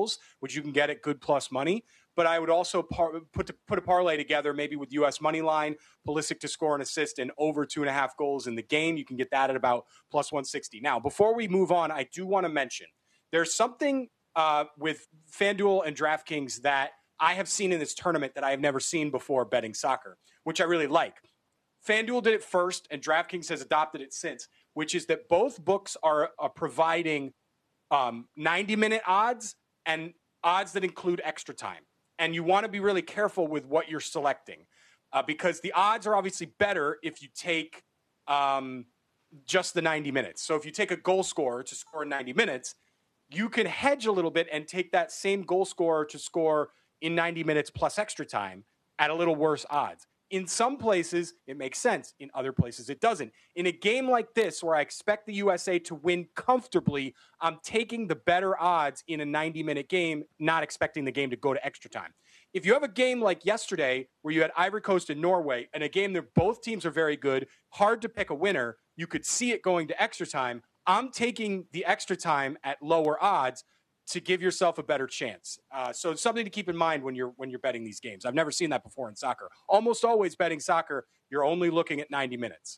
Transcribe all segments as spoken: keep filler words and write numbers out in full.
goals, which you can get at good plus money. But I would also par- put to, put a parlay together, maybe with U S money line, Pulisic to score an assist, and over two and a half goals in the game. You can get that at about plus one sixty. Now, before we move on, I do want to mention there's something uh, with FanDuel and DraftKings that I have seen in this tournament that I have never seen before betting soccer, which I really like. FanDuel did it first, and DraftKings has adopted it since, which is that both books are, are providing um, ninety-minute odds and odds that include extra time. And you want to be really careful with what you're selecting uh, because the odds are obviously better if you take um, just the ninety minutes. So if you take a goal scorer to score in ninety minutes, you can hedge a little bit and take that same goal scorer to score in ninety minutes plus extra time at a little worse odds. In some places, it makes sense. In other places, it doesn't. In a game like this, where I expect the U S A to win comfortably, I'm taking the better odds in a ninety-minute game, not expecting the game to go to extra time. If you have a game like yesterday, where you had Ivory Coast and Norway, and a game that both teams are very good, hard to pick a winner, you could see it going to extra time. I'm taking the extra time at lower odds to give yourself a better chance. Uh, so it's something to keep in mind when you're when you're betting these games. I've never seen that before in soccer. Almost always betting soccer, you're only looking at ninety minutes.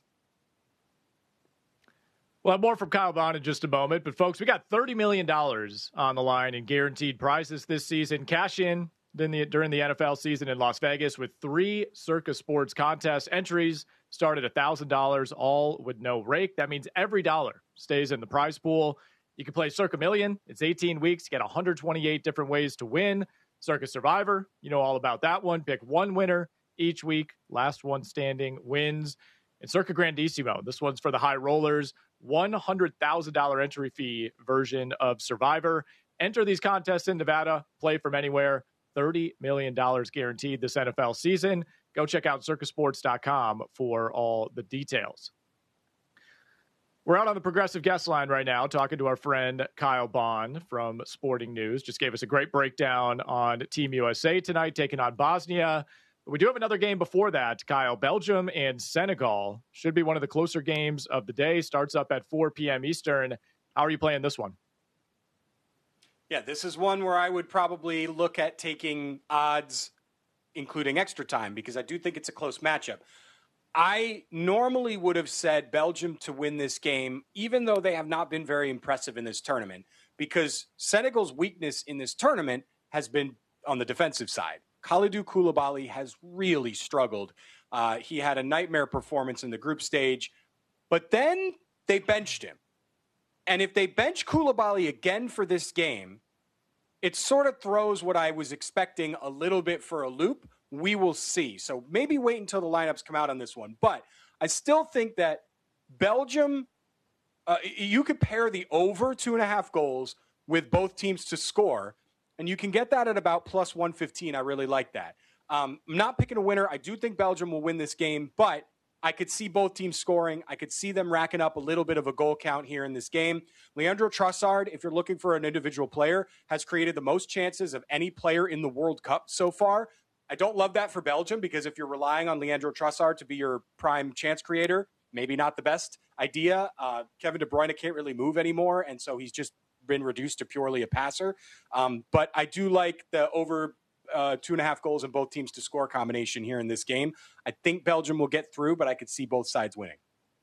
We'll have more from Kyle Bond in just a moment. But, folks, we got thirty million dollars on the line in guaranteed prizes this season. Cash in the, during the N F L season in Las Vegas with three Circa Sports contest entries. Start at one thousand dollars, all with no rake. That means every dollar stays in the prize pool. You can play Circa Million. It's eighteen weeks. You get one hundred twenty-eight different ways to win. Circa Survivor, you know all about that one. Pick one winner each week. Last one standing wins. And Circa Grandissimo, this one's for the high rollers. one hundred thousand dollars entry fee version of Survivor. Enter these contests in Nevada. Play from anywhere. thirty million dollars guaranteed this N F L season. Go check out circa sports dot com for all the details. We're out on the Progressive guest line right now talking to our friend Kyle Bond from Sporting News. Just gave us a great breakdown on Team U S A tonight, taking on Bosnia. But we do have another game before that, Kyle. Belgium and Senegal should be one of the closer games of the day. Starts up at four p.m. Eastern. How are you playing this one? Yeah, this is one where I would probably look at taking odds, including extra time, because I do think it's a close matchup. I normally would have said Belgium to win this game, even though they have not been very impressive in this tournament, because Senegal's weakness in this tournament has been on the defensive side. Kalidou Koulibaly has really struggled. Uh, he had a nightmare performance in the group stage, but then they benched him. And if they bench Koulibaly again for this game, it sort of throws what I was expecting a little bit for a loop. We will see. So maybe wait until the lineups come out on this one. But I still think that Belgium, uh, you could pair the over two and a half goals with both teams to score, and you can get that at about plus one fifteen. I really like that. Um, I'm not picking a winner. I do think Belgium will win this game, but I could see both teams scoring. I could see them racking up a little bit of a goal count here in this game. Leandro Trossard, if you're looking for an individual player, has created the most chances of any player in the World Cup so far. I don't love that for Belgium because if you're relying on Leandro Trossard to be your prime chance creator, maybe not the best idea. Uh, Kevin De Bruyne can't really move anymore, and so he's just been reduced to purely a passer. Um, but I do like the over uh, two and a half goals in both teams to score combination here in this game. I think Belgium will get through, but I could see both sides winning.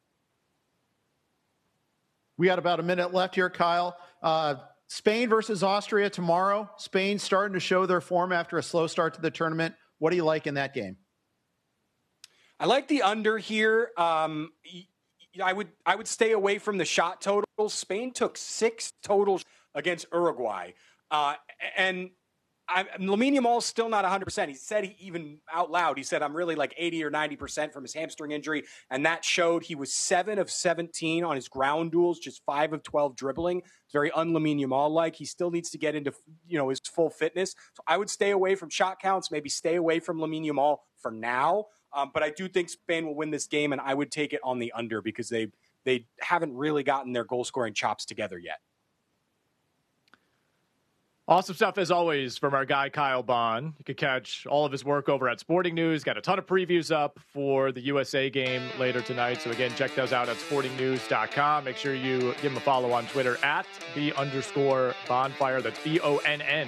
We got about a minute left here, Kyle. Uh, Spain versus Austria tomorrow. Spain starting to show their form after a slow start to the tournament. What do you like in that game? I like the under here. Um, I would I would stay away from the shot totals. Spain took six totals against Uruguay. Uh, and I, Lamine Yamal's still not one hundred percent. He said he even out loud, he said, I'm really like eighty or ninety percent from his hamstring injury. And that showed he was seven of seventeen on his ground duels, just five of twelve dribbling. It's very un-Lamine Yamal-like. He still needs to get into, you know, his full fitness. So I would stay away from shot counts, maybe stay away from Lamine Yamal for now. Um, but I do think Spain will win this game, and I would take it on the under because they they haven't really gotten their goal-scoring chops together yet. Awesome stuff, as always, from our guy, Kyle Bond. You can catch all of his work over at Sporting News. Got a ton of previews up for the U S A game later tonight. So, again, check those out at sporting news dot com. Make sure you give him a follow on Twitter at the underscore bonfire. That's B O N N